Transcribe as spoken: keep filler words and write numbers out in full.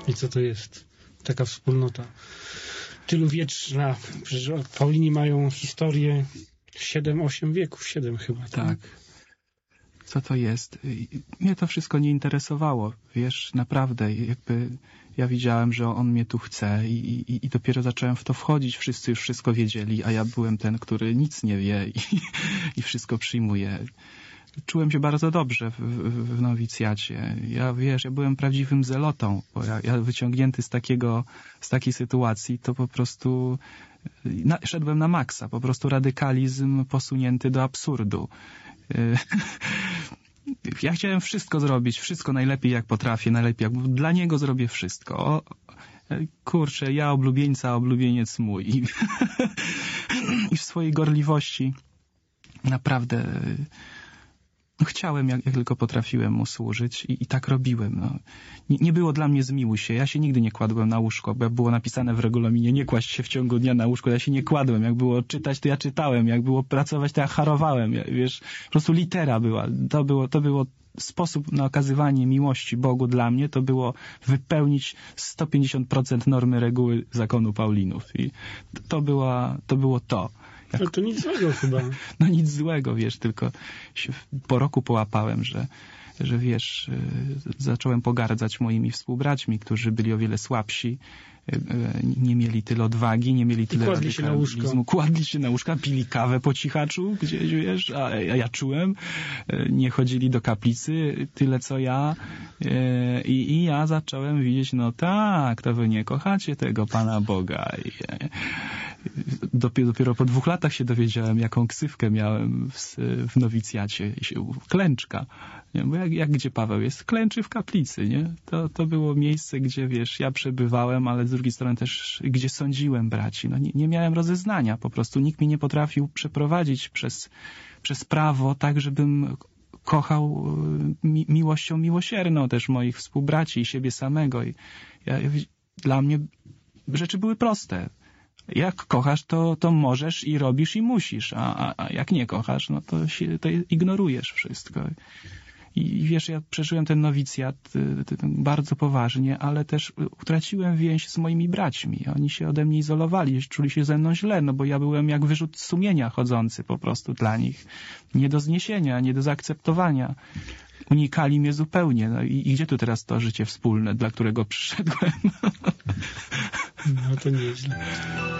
I co to jest taka wspólnota? Tylu wieczna, przecież Paulini mają historię siedem, osiem wieków, siedem chyba. Tak. tak. Co to jest? Mnie to wszystko nie interesowało. Wiesz, naprawdę, jakby ja widziałem, że on mnie tu chce i, i, i dopiero zacząłem w to wchodzić. Wszyscy już wszystko wiedzieli, a ja byłem ten, który nic nie wie i, i wszystko przyjmuje. Czułem się bardzo dobrze w, w, w nowicjacie. Ja, wiesz, ja byłem prawdziwym zelotą, bo ja, ja wyciągnięty z takiego, z takiej sytuacji, to po prostu na, szedłem na maksa, po prostu radykalizm posunięty do absurdu. Ja chciałem wszystko zrobić, wszystko najlepiej jak potrafię, najlepiej jak... Dla niego zrobię wszystko. O, kurczę, ja oblubieńca, oblubieniec mój. I, i w swojej gorliwości naprawdę no, chciałem, jak, jak tylko potrafiłem mu służyć i, i tak robiłem. No. Nie, nie było dla mnie zmiłuj się. Ja się nigdy nie kładłem na łóżko, bo było napisane w regulaminie nie kłaść się w ciągu dnia na łóżko. Ja się nie kładłem. Jak było czytać, to ja czytałem. Jak było pracować, to ja harowałem. Ja, wiesz, po prostu litera była. To było, to było sposób na okazywanie miłości Bogu dla mnie, to było wypełnić sto pięćdziesiąt procent normy reguły zakonu Paulinów. I to, była, to było to. Jak... No to nic złego chyba. No nic złego, wiesz, tylko się po roku połapałem, że, że wiesz, zacząłem pogardzać moimi współbraćmi, którzy byli o wiele słabsi, nie mieli tyle odwagi, nie mieli tyle kładli się na łóżko. Kładli się na łóżka, pili kawę po cichaczu gdzieś, wiesz, a, a ja czułem, nie chodzili do kaplicy tyle co ja i, i ja zacząłem widzieć, no tak, to wy nie kochacie tego Pana Boga. I, Dopiero, dopiero po dwóch latach się dowiedziałem, jaką ksywkę miałem w, w nowicjacie. Klęczka. Nie? Bo jak, jak gdzie Paweł jest? Klęczy w kaplicy, nie? To, to było miejsce, gdzie, wiesz, ja przebywałem, ale z drugiej strony też, gdzie sądziłem braci. No nie, nie miałem rozeznania. Po prostu nikt mnie nie potrafił przeprowadzić przez, przez prawo tak, żebym kochał mi, miłością miłosierną też moich współbraci i siebie samego. I ja, ja, dla mnie rzeczy były proste. Jak kochasz, to, to możesz i robisz i musisz, a, a, a jak nie kochasz, no to, się, to ignorujesz wszystko. I, I wiesz, ja przeżyłem ten nowicjat y, y, bardzo poważnie, ale też utraciłem więź z moimi braćmi. Oni się ode mnie izolowali, czuli się ze mną źle, no bo ja byłem jak wyrzut sumienia chodzący po prostu dla nich. Nie do zniesienia, nie do zaakceptowania. Unikali mnie zupełnie. No i, i gdzie tu teraz to życie wspólne, dla którego przyszedłem? No to nieźle.